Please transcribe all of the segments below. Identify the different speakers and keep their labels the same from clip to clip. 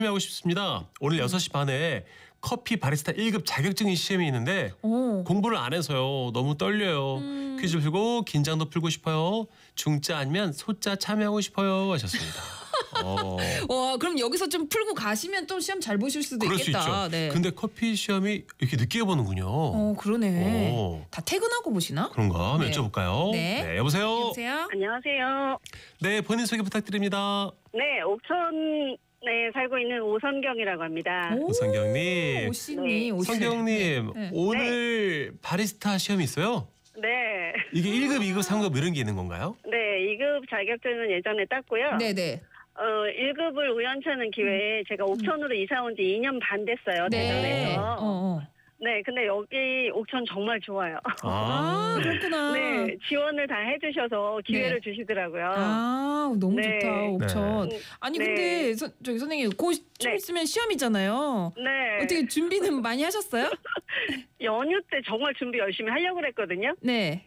Speaker 1: 하고 싶습니다. 오늘 6시 반에 커피 바리스타 1급 자격증 시험이 있는데 공부를 안 해서요. 너무 떨려요. 퀴즈 풀고 긴장도 풀고 싶어요. 중짜 아니면 소짜 참여하고 싶어요 하셨습니다.
Speaker 2: 와, 그럼 여기서 좀 풀고 가시면 또 시험 잘 보실 수도
Speaker 1: 그럴
Speaker 2: 있겠다.
Speaker 1: 수 있죠.
Speaker 2: 네.
Speaker 1: 근데 커피 시험이 이렇게 늦게 보는군요.
Speaker 2: 그러네. 다 퇴근하고 보시나?
Speaker 1: 그런가? 한번
Speaker 2: 네.
Speaker 1: 여쭤볼까요?
Speaker 2: 네.
Speaker 1: 여보세요?
Speaker 2: 여보세요?
Speaker 3: 안녕하세요.
Speaker 1: 네, 본인 소개 부탁드립니다.
Speaker 3: 네, 옥천에 살고 있는 오선경이라고 합니다.
Speaker 1: 오성경님.
Speaker 2: 오씨님,
Speaker 3: 네.
Speaker 2: 오씨.
Speaker 1: 성경님,
Speaker 2: 네.
Speaker 1: 오늘 바리스타 시험이 있어요?
Speaker 3: 네.
Speaker 1: 이게 1급, 2급, 3급 이런 게 있는 건가요?
Speaker 3: 네, 2급 자격증은 예전에 땄고요.
Speaker 2: 네네.
Speaker 3: 1급을 우연찮은 기회에 제가 옥천으로 이사 온 지 2년 반 됐어요.
Speaker 2: 네.
Speaker 3: 대전에서. 네, 근데 여기 옥천 정말 좋아요.
Speaker 2: 그렇구나.
Speaker 3: 네, 지원을 다 해주셔서 기회를 주시더라고요.
Speaker 2: 너무
Speaker 3: 네.
Speaker 2: 좋다, 옥천.
Speaker 3: 네.
Speaker 2: 아니,
Speaker 3: 네.
Speaker 2: 근데 저기 선생님, 곧 좀
Speaker 3: 네.
Speaker 2: 있으면 시험이잖아요.
Speaker 3: 네.
Speaker 2: 어떻게 준비는 많이 하셨어요?
Speaker 3: 연휴 때 정말 준비 열심히 하려고 그랬거든요.
Speaker 2: 네.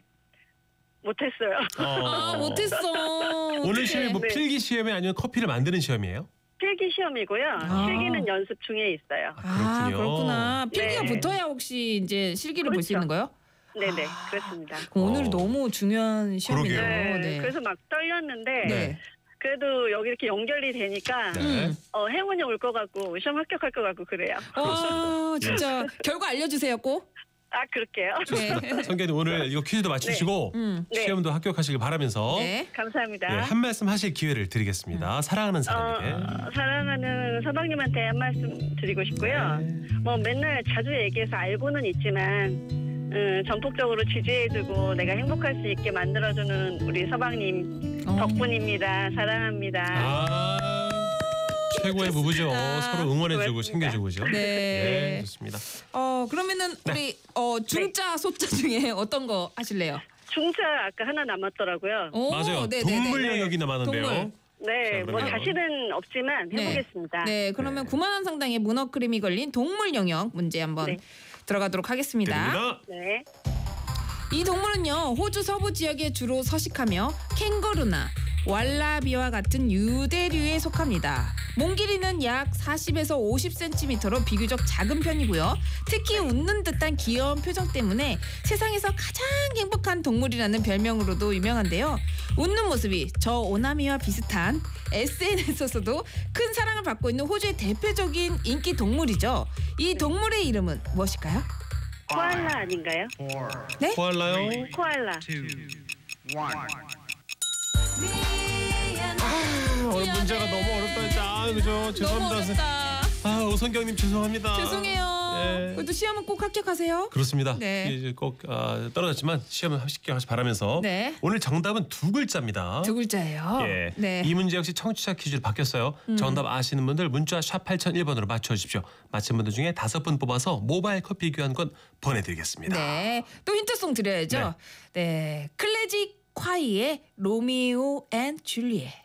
Speaker 3: 못했어요.
Speaker 2: 못했어.
Speaker 1: 오늘 시험이 뭐
Speaker 3: 네.
Speaker 1: 필기 시험이 아니면 커피를 만드는 시험이에요?
Speaker 3: 필기 시험이고요. 실기는 연습 중에 있어요.
Speaker 1: 그렇군요.
Speaker 2: 그렇구나. 필기가
Speaker 3: 네.
Speaker 2: 붙어야 혹시 이제 실기를 볼 수
Speaker 3: 그렇죠.
Speaker 2: 있는 거예요?
Speaker 3: 네네, 그렇습니다.
Speaker 2: 그럼 오늘 너무 중요한 시험이네요.
Speaker 1: 그러게요.
Speaker 3: 네, 그래서 막 떨렸는데
Speaker 2: 네.
Speaker 3: 그래도 여기 이렇게 연결이 되니까
Speaker 1: 네.
Speaker 3: 행운이 올 것 같고 시험 합격할 것 같고 그래요.
Speaker 2: 와, 진짜 결과 알려주세요, 꼭.
Speaker 3: 그럴게요.
Speaker 2: 네.
Speaker 1: 성경님 오늘 이거 퀴즈도 맞추시고
Speaker 3: 네.
Speaker 1: 시험도 합격하시길 바라면서
Speaker 2: 네.
Speaker 3: 감사합니다.
Speaker 1: 예, 한 말씀 하실 기회를 드리겠습니다. 사랑하는 사람에게.
Speaker 3: 사랑하는 서방님한테 한 말씀 드리고 싶고요. 뭐 맨날 자주 얘기해서 알고는 있지만 전폭적으로 지지해주고 내가 행복할 수 있게 만들어주는 우리 서방님 덕분입니다. 사랑합니다.
Speaker 1: 최고의 부부죠.
Speaker 2: 좋습니다.
Speaker 1: 서로 응원해주고
Speaker 3: 고맙습니다.
Speaker 1: 챙겨주고죠.
Speaker 2: 네.
Speaker 1: 좋습니다.
Speaker 2: 그러면은 우리 중자, 소자 중에 어떤 거 하실래요?
Speaker 3: 중차 아까 하나 남았더라고요.
Speaker 1: 맞아요.
Speaker 2: 네네네.
Speaker 1: 동물 영역이 남았는데요.
Speaker 2: 동물.
Speaker 3: 네,
Speaker 1: 자,
Speaker 3: 뭐
Speaker 1: 그러면-
Speaker 3: 자신은 없지만
Speaker 2: 네.
Speaker 3: 해보겠습니다.
Speaker 2: 네, 그러면
Speaker 1: 네.
Speaker 2: 9만 원 상당의 문어 크림이 걸린 동물 영역 문제 한번
Speaker 3: 네.
Speaker 2: 들어가도록 하겠습니다.
Speaker 1: 드립니다.
Speaker 3: 네.
Speaker 2: 이 동물은요, 호주 서부 지역에 주로 서식하며 캥거루나 왈라비와 같은 유대류에 속합니다. 몸 길이는 약 40에서 50cm로 비교적 작은 편이고요. 특히 웃는 듯한 귀여운 표정 때문에 세상에서 가장 행복한 동물이라는 별명으로도 유명한데요. 웃는 모습이 저 오나미와 비슷한 SNS에서도 큰 사랑을 받고 있는 호주의 대표적인 인기 동물이죠. 이 동물의 이름은 무엇일까요?
Speaker 3: 코알라 아닌가요?
Speaker 1: 코알라요?
Speaker 3: 코알라.
Speaker 1: 오늘 문제가 너무 어렵다. 그죠?
Speaker 2: 너무
Speaker 1: 죄송합니다.
Speaker 2: 어렵다.
Speaker 1: 오성경님 죄송합니다.
Speaker 2: 죄송해요.
Speaker 1: 예.
Speaker 2: 그래도 시험은 꼭 합격하세요.
Speaker 1: 그렇습니다.
Speaker 2: 네.
Speaker 1: 이제 꼭 떨어졌지만 시험을 합격하시 바라면서
Speaker 2: 네.
Speaker 1: 오늘 정답은 2글자입니다.
Speaker 2: 2글자예요.
Speaker 1: 예.
Speaker 2: 네.
Speaker 1: 이 문제 역시 청취자 퀴즈로 바뀌었어요. 정답 아시는 분들 문자 샵 8001번으로 맞춰주십시오. 맞힌 분들 중에 5분 뽑아서 모바일 커피 교환권 보내드리겠습니다.
Speaker 2: 네. 또 힌트송 드려야죠. 네. 클래식 콰이의 로미오 앤 줄리엣.